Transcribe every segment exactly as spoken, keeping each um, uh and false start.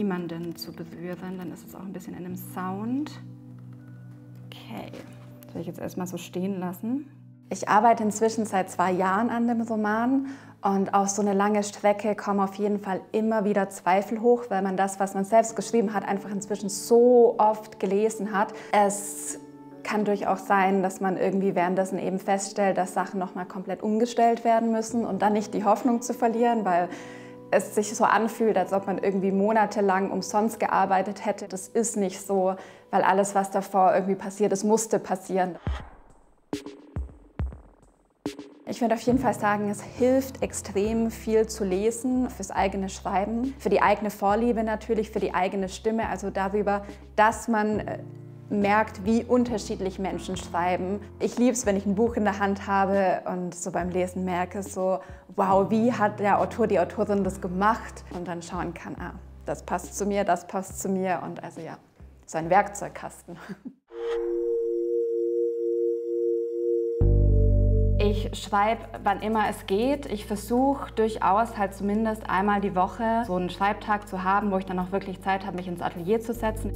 niemanden zu berühren. Dann ist es auch ein bisschen in dem Sound. Okay, das will ich jetzt erstmal so stehen lassen. Ich arbeite inzwischen seit zwei Jahren an dem Roman und auf so eine lange Strecke kommen auf jeden Fall immer wieder Zweifel hoch, weil man das, was man selbst geschrieben hat, einfach inzwischen so oft gelesen hat. Es kann durchaus sein, dass man irgendwie währenddessen eben feststellt, dass Sachen nochmal komplett umgestellt werden müssen und dann nicht die Hoffnung zu verlieren, weil es sich so anfühlt, als ob man irgendwie monatelang umsonst gearbeitet hätte. Das ist nicht so, weil alles, was davor irgendwie passiert ist, musste passieren. Ich würde auf jeden Fall sagen, es hilft extrem viel zu lesen fürs eigene Schreiben, für die eigene Vorliebe natürlich, für die eigene Stimme, also darüber, dass man merkt, wie unterschiedlich Menschen schreiben. Ich liebe es, wenn ich ein Buch in der Hand habe und so beim Lesen merke, so, wow, wie hat der Autor, die Autorin das gemacht? Und dann schauen kann, ah, das passt zu mir, das passt zu mir und also ja, so ein Werkzeugkasten. Ich schreibe, wann immer es geht. Ich versuche durchaus halt zumindest einmal die Woche so einen Schreibtag zu haben, wo ich dann auch wirklich Zeit habe, mich ins Atelier zu setzen.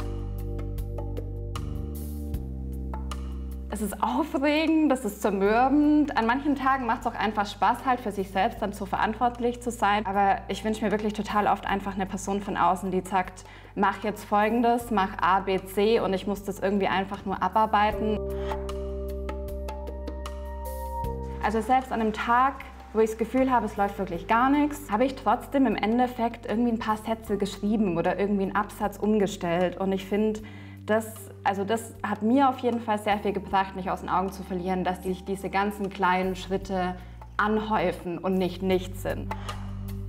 Es ist aufregend, es ist zermürbend. An manchen Tagen macht es auch einfach Spaß, halt für sich selbst dann so verantwortlich zu sein. Aber ich wünsche mir wirklich total oft einfach eine Person von außen, die sagt, mach jetzt Folgendes, mach A, B, C und ich muss das irgendwie einfach nur abarbeiten. Also selbst an einem Tag, wo ich das Gefühl habe, es läuft wirklich gar nichts, habe ich trotzdem im Endeffekt irgendwie ein paar Sätze geschrieben oder irgendwie einen Absatz umgestellt. Und ich finde, das, also das hat mir auf jeden Fall sehr viel gebracht, nicht aus den Augen zu verlieren, dass sich diese ganzen kleinen Schritte anhäufen und nicht nichts sind.